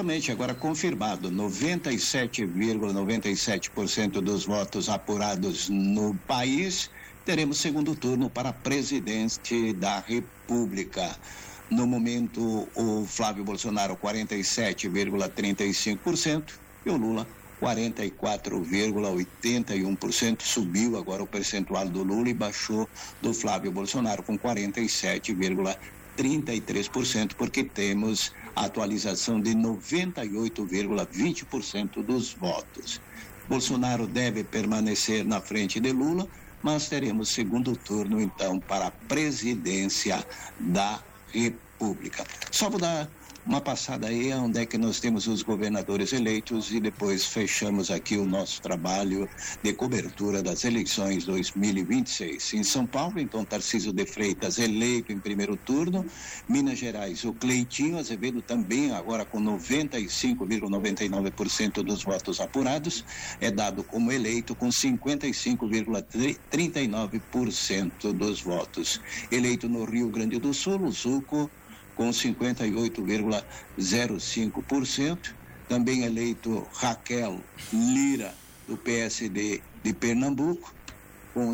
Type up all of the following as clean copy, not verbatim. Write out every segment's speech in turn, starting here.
Realmente, agora confirmado, 97,97% dos votos apurados no país, teremos segundo turno para presidente da República. No momento, o Flávio Bolsonaro 47,35% e o Lula 44,81%. Subiu agora o percentual do Lula e baixou do Flávio Bolsonaro com 47,33%, porque temos a atualização de 98,20% dos votos. Bolsonaro deve permanecer na frente de Lula, mas teremos segundo turno então para a presidência da República. Só vou dar uma passada aí onde é que nós temos os governadores eleitos e depois fechamos aqui o nosso trabalho de cobertura das eleições 2026. Em São Paulo, então, Tarcísio de Freitas eleito em primeiro turno. Minas Gerais, o Cleitinho Azevedo também agora com 95,99% dos votos apurados, é dado como eleito com 55,39% dos votos. Eleito no Rio Grande do Sul, o Zuco com 58,05%, também eleito Raquel Lira, do PSD de Pernambuco, com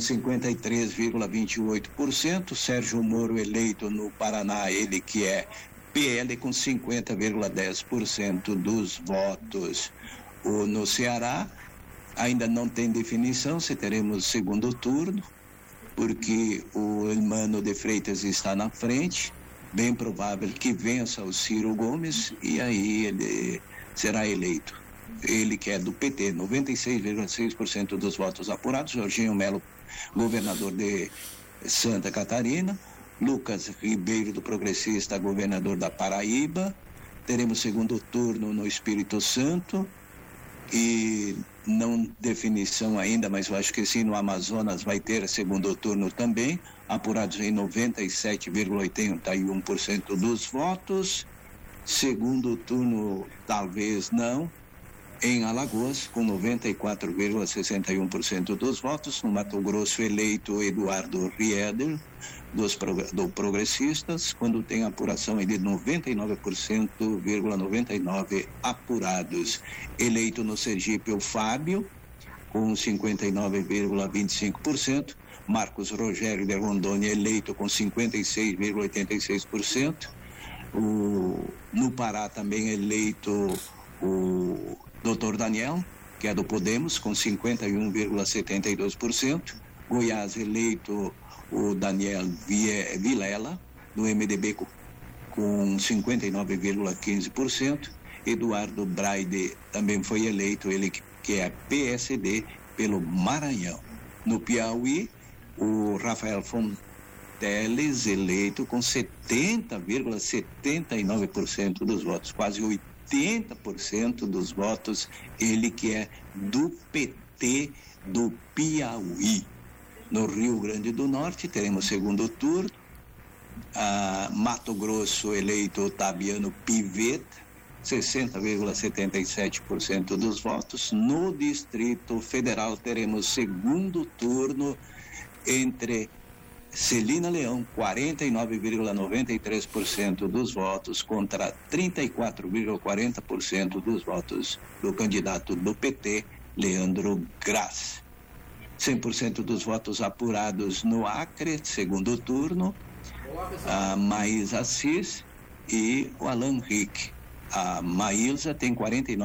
53,28%, Sérgio Moro eleito no Paraná, ele que é PL, com 50,10% dos votos. No Ceará, ainda não tem definição se teremos segundo turno, porque o Hermano de Freitas está na frente, bem provável que vença o Ciro Gomes e aí ele será eleito. Ele que é do PT, 96,6% dos votos apurados. Jorginho Melo, governador de Santa Catarina. Lucas Ribeiro, do Progressista, governador da Paraíba. Teremos segundo turno no Espírito Santo e não definição ainda, mas eu acho que sim, no Amazonas vai ter segundo turno também, apurados em 97,81% dos votos. Segundo turno talvez não, em Alagoas com 94,61% dos votos. No Mato Grosso eleito Eduardo Rieder do Progressistas, quando tem apuração de 99,99% apurados. Eleito no Sergipe o Fábio com 59,25%. Marcos Rogério de Rondônia eleito com 56,86%. No Pará também eleito o Dr. Daniel, que é do Podemos, com 51,72%. Goiás eleito o Daniel Vilela, do MDB, com 59,15%. Eduardo Braide também foi eleito, ele que é PSD, pelo Maranhão. No Piauí, o Rafael Fonteles eleito com 70,79% dos votos, quase 80% dos votos, ele que é do PT do Piauí. No Rio Grande do Norte teremos segundo turno, Mato Grosso eleito Otaviano Pivetta, 60,77% dos votos. No Distrito Federal teremos segundo turno entre Celina Leão, 49,93% dos votos contra 34,40% dos votos do candidato do PT, Leandro Graz. 100% dos votos apurados no Acre, segundo turno, a Maísa Assis e o Alan Rick. A Maísa tem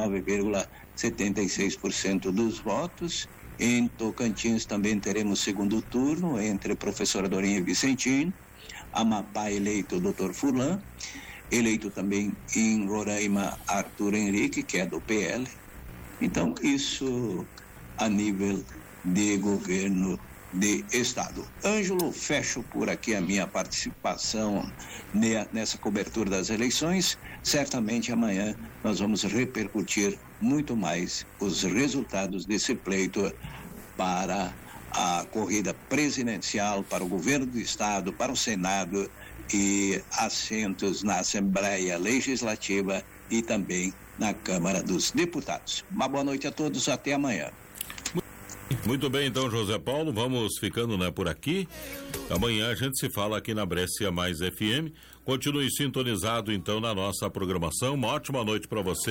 49,76% dos votos. Em Tocantins também teremos segundo turno entre professora Dorinha Vicentino, Amapá eleito Dr. Furlan, eleito também em Roraima Arthur Henrique, que é do PL. Então, isso a nível de governo de estado. Ângelo, fecho por aqui a minha participação nessa cobertura das eleições. Certamente amanhã nós vamos repercutir muito mais os resultados desse pleito para a corrida presidencial, para o governo do estado, para o Senado e assentos na Assembleia Legislativa e também na Câmara dos Deputados. Uma boa noite a todos, até amanhã. Muito bem, então, José Paulo, vamos ficando, por aqui. Amanhã a gente se fala aqui na Brescia Mais FM. Continue sintonizado, então, na nossa programação. Uma ótima noite para você.